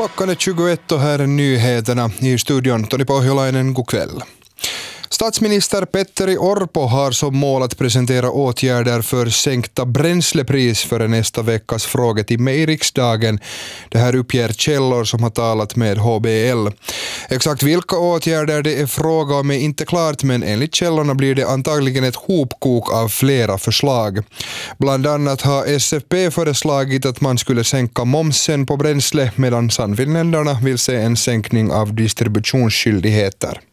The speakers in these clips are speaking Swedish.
Klockan är 21 och här är nyheterna. I studion Toni Pohjolainen, god kväll. Statsminister Petteri Orpo har som mål att presentera åtgärder för sänkta bränslepris före nästa veckas frågetimme i riksdagen. Det här uppger källor som har talat med HBL. Exakt vilka åtgärder det är fråga om är inte klart, men enligt källorna blir det antagligen ett hopkok av flera förslag. Bland annat har SFP föreslagit att man skulle sänka momsen på bränsle, medan Sannfinländarna vill se en sänkning av distributionsskyldigheter.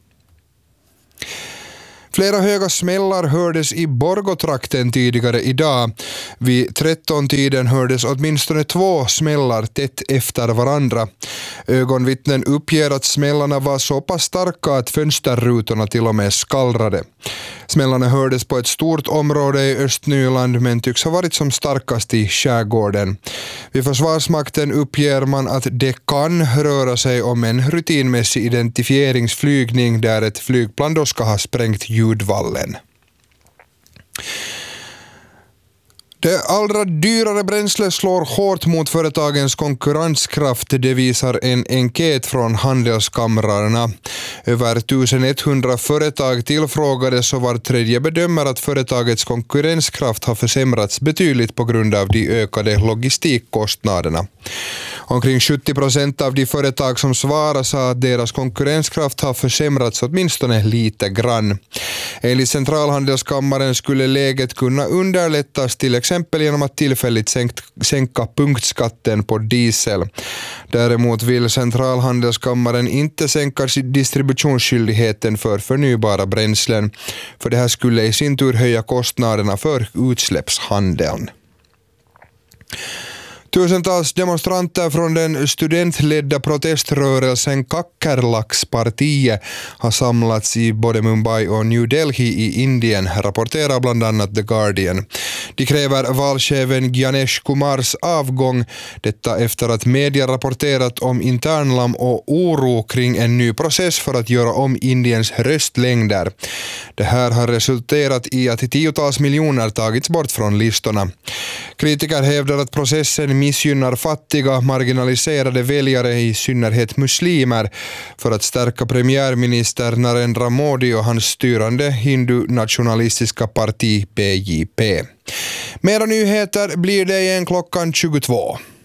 Flera höga smällar hördes i Borgotrakten tidigare idag. Vid 13-tiden hördes åtminstone 2 smällar tätt efter varandra. Ögonvittnen uppger att smällarna var så pass starka att fönsterrutorna till och med skallrade. Smällarna hördes på ett stort område i Östnyland, men tycks ha varit som starkast i skärgården. Vid Försvarsmakten uppger man att det kan röra sig om en rutinmässig identifieringsflygning där ett flygplan då ska ha sprängt ljudvallen. Det allra dyrare bränsle slår hårt mot företagens konkurrenskraft, det visar en enkät från handelskamrarna. Över 1100 företag tillfrågades och var tredje bedömer att företagets konkurrenskraft har försämrats betydligt på grund av de ökade logistikkostnaderna. Omkring 70% av de företag som svarar sa att deras konkurrenskraft har försämrats åtminstone lite grann. Enligt Centralhandelskammaren skulle läget kunna underlättas till exempel genom att tillfälligt sänka punktskatten på diesel. Däremot vill Centralhandelskammaren inte sänka distributionsskyldigheten för förnybara bränslen, för det här skulle i sin tur höja kostnaderna för utsläppshandeln. Tusentals demonstranter från den studentledda proteströrelsen Kakkerlakspartiet har samlats i både Mumbai och New Delhi i Indien, rapporterar bland annat The Guardian. De kräver valchefen Gyanesh Kumars avgång, detta efter att media rapporterat om internlam och oro kring en ny process för att göra om Indiens röstlängder. Det här har resulterat i att tiotals miljoner tagits bort från listorna. Kritiker hävdar att processen missgynnar fattiga, marginaliserade väljare, i synnerhet muslimer, för att stärka premiärminister Narendra Modi och hans styrande hindu-nationalistiska parti BJP. Mera nyheter blir det igen klockan 22.